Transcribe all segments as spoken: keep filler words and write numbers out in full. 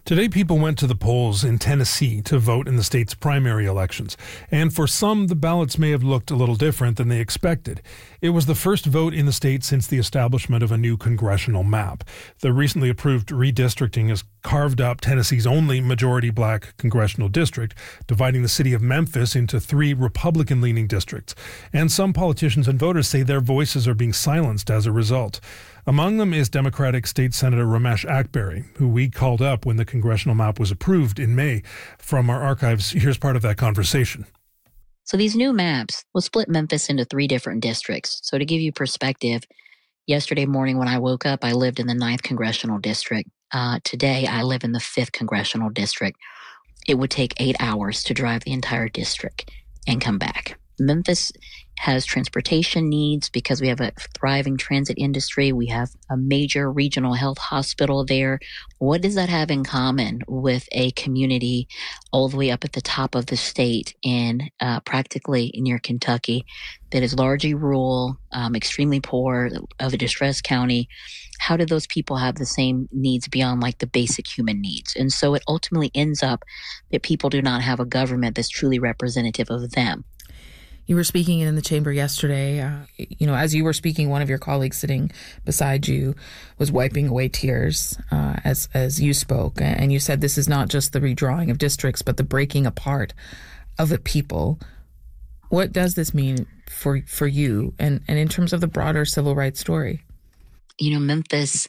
Today, people went to the polls in Tennessee to vote in the state's primary elections, and for some, the ballots may have looked a little different than they expected. It was the first vote in the state since the establishment of a new congressional map. The recently approved redistricting has carved up Tennessee's only majority-black congressional district, dividing the city of Memphis into three Republican-leaning districts. And some politicians and voters say their voices are being silenced as a result. Among them is Democratic State Senator Ramesh Akbari, who we called up when the congressional map was approved in May. From our archives, here's part of that conversation. So these new maps will split Memphis into three different districts. So to give you perspective, yesterday morning when I woke up, I lived in the ninth Congressional District. Uh, today, I live in the fifth Congressional District. It would take eight hours to drive the entire district and come back. Memphis has transportation needs because we have a thriving transit industry. We have a major regional health hospital there. What does that have in common with a community all the way up at the top of the state in uh, practically near Kentucky that is largely rural, um, extremely poor, of a distressed county? How do those people have the same needs beyond like the basic human needs? And so it ultimately ends up that people do not have a government that's truly representative of them. You were speaking in the chamber yesterday. Uh, you know, as you were speaking, one of your colleagues sitting beside you was wiping away tears uh, as as you spoke. And you said this is not just the redrawing of districts, but the breaking apart of a people. What does this mean for for you and, and in terms of the broader civil rights story? You know, Memphis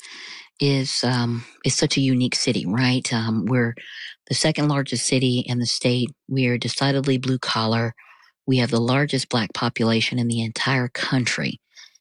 is um, is such a unique city, right? Um, we're the second largest city in the state. We are decidedly blue collar. We have the largest Black population in the entire country.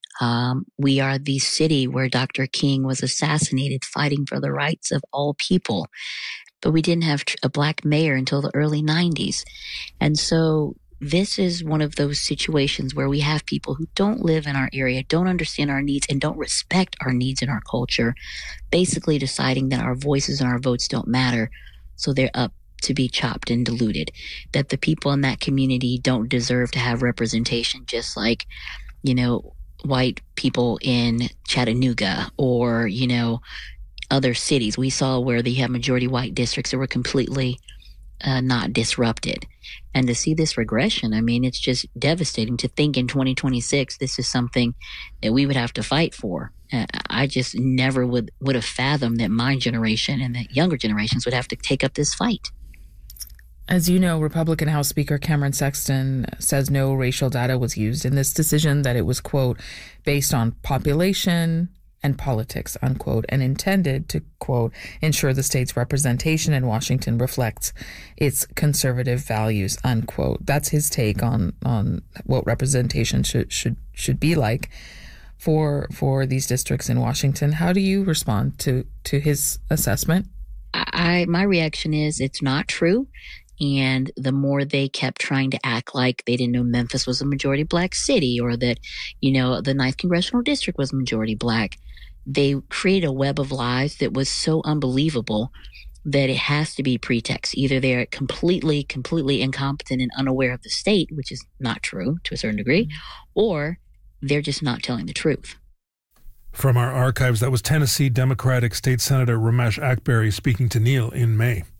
Um, we are the city where Doctor King was assassinated fighting for the rights of all people. But we didn't have a Black mayor until the early nineties. And so this is one of those situations where we have people who don't live in our area, don't understand our needs, and don't respect our needs in our culture, basically deciding that our voices and our votes don't matter. So they're up to be chopped and diluted, that the people in that community don't deserve to have representation, just like, you know, white people in Chattanooga or, you know, other cities. We saw where they have majority white districts that were completely uh, not disrupted. And to see this regression, I mean, it's just devastating to think in twenty twenty-six, this is something that we would have to fight for. Uh, I just never would, would have fathomed that my generation and the younger generations would have to take up this fight. As you know, Republican House Speaker Cameron Sexton says no racial data was used in this decision, that it was, quote, based on population and politics, unquote, and intended to, quote, ensure the state's representation in Washington reflects its conservative values, unquote. That's his take on on what representation should should should be like for for these districts in Washington. How do you respond to to his assessment? I my reaction is it's not true. And the more they kept trying to act like they didn't know Memphis was a majority Black city, or that, you know, the ninth Congressional District was majority Black, they created a web of lies that was so unbelievable that it has to be pretext. Either they're completely, completely incompetent and unaware of the state, which is not true to a certain degree, or they're just not telling the truth. From our archives, that was Tennessee Democratic State Senator Ramesh Akbari speaking to Neil in May.